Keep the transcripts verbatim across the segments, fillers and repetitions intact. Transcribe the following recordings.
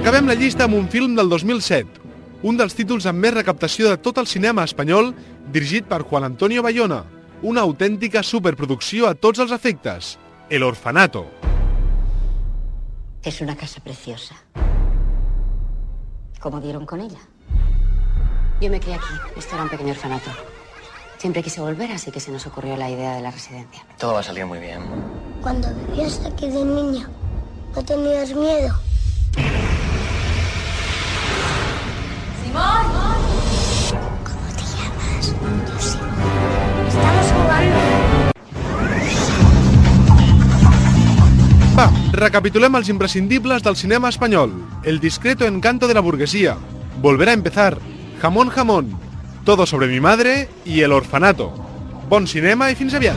Acabem la llista amb un film del dos mil set, un dels títols amb més recaptació de tot el cinema espanyol, dirigit per Juan Antonio Bayona, una autèntica superproducció a tots els efectes, El Orfanato. Es una casa preciosa. ¿Cómo dieron con ella? Yo me crié aquí. Esto era un pequeño orfanato. Siempre quise volver, así que se nos ocurrió la idea de la residencia. Todo va a salir muy bien. Cuando vivías aquí de niña, ¿no tenías miedo? ¡Simón! ¿Cómo te llamas? Yo Simón. Estamos jugando. Va, recapitulem els imprescindibles del cinema espanyol. El discreto encanto de la burguesía. Volver a empezar. Jamón, jamón. Todo sobre mi madre i El Orfanato. Bon cinema i fins aviat.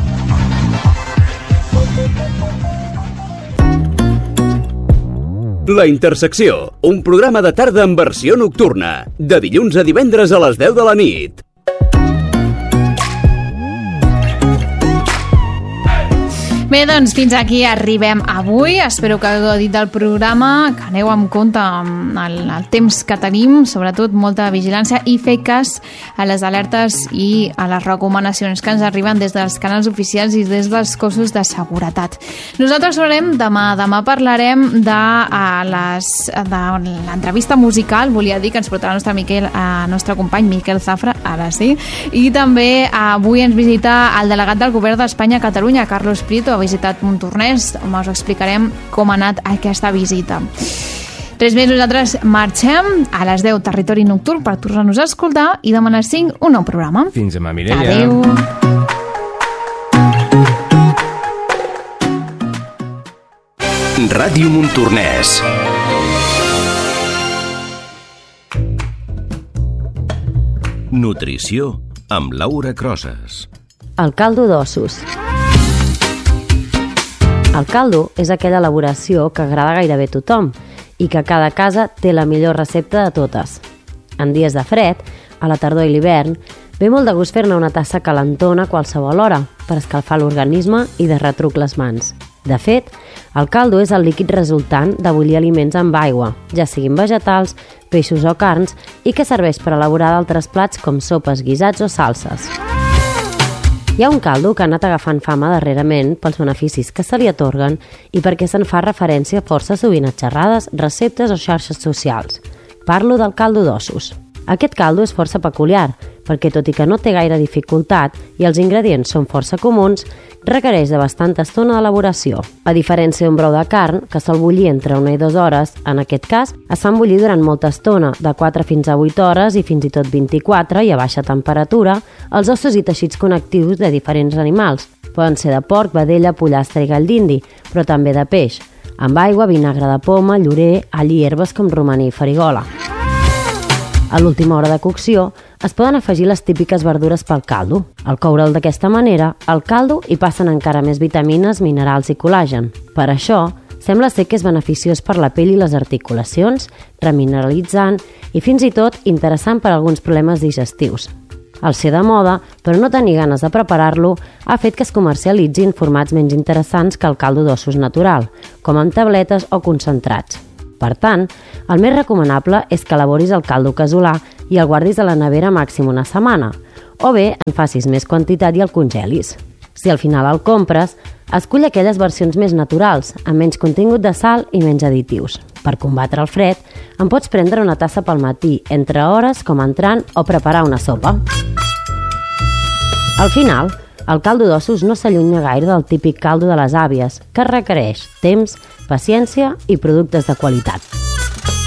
La Intersecció, un programa de tarda en versió nocturna, de dilluns a divendres a les deu de la nit. Bé, doncs fins aquí arribem avui. Espero que hagueu dit del programa, que aneu amb compte amb el, el temps que tenim, sobretot molta vigilància i fer cas a les alertes i a les recomanacions que ens arriben des dels canals oficials i des dels cossos de seguretat. Nosaltres farem demà. Demà parlarem de, a les, de l'entrevista musical, volia dir, que ens portarà el nostre, Miquel, el nostre company Miquel Zafra, ara sí, i també avui ens visita el delegat del Govern d'Espanya a Catalunya, Carlos Prieto. Ha visitat Montornès, on us explicarem com ha anat aquesta visita. Res més, nosaltres marxem a les deu, Territori Nocturn, per tornar-nos a escoltar, i demà a les cinc un nou programa. Fins demà, Mireia. Adéu. Ràdio Montornès. Nutrició amb Laura Crosas. El caldo d'ossos. El caldo és aquella elaboració que agrada gairebé a tothom i que cada casa té la millor recepta de totes. En dies de fred, a la tardor i l'hivern, ve molt de gust fer-ne una tassa calentona a qualsevol hora per escalfar l'organisme i de retruc les mans. De fet, el caldo és el líquid resultant de bullir aliments amb aigua, ja siguin vegetals, peixos o carns, i que serveix per elaborar d'altres plats com sopes, guisats o salses. Hi ha un caldo que ha anat agafant fama darrerament pels beneficis que se li atorguen i perquè se'n fa referència força sovint a xerrades, receptes o xarxes socials. Parlo del caldo d'ossos. Aquest caldo és força peculiar, perquè tot i que no té gaire dificultat i els ingredients són força comuns, requereix de bastanta estona d'elaboració. A diferència d'un brou de carn, que sol bullir entre una i dues hores, en aquest cas, es fan bullir durant molta estona, de quatre fins a vuit hores i fins i tot vint-i-quatre, i a baixa temperatura, els ossos i teixits connectius de diferents animals. Poden ser de porc, vedella, pollastre i gall d'indi, però també de peix, amb aigua, vinagre de poma, llorer, all i herbes com romaní i farigola. A l'última hora de cocció es poden afegir les típiques verdures pel caldo. Al coure'l d'aquesta manera, al caldo hi passen encara més vitamines, minerals i col·làgen. Per això, sembla ser que és beneficiós per la pell i les articulacions, remineralitzant i fins i tot interessant per a alguns problemes digestius. El ser de moda, però no tenir ganes de preparar-lo, ha fet que es comercialitzin formats menys interessants que el caldo d'ossos natural, com en tabletes o concentrats. Per tant, el més recomanable és que elaboris el caldo casolà i el guardis a la nevera màxim una setmana, o bé en facis més quantitat i el congelis. Si al final el compres, escull aquelles versions més naturals, amb menys contingut de sal i menys additius. Per combatre el fred, en pots prendre una tassa pel matí, entre hores, com entrant o preparar una sopa. Al final, el caldo d'ossos no s'allunya gaire del típic caldo de les àvies, que requereix temps, paciència i productes de qualitat.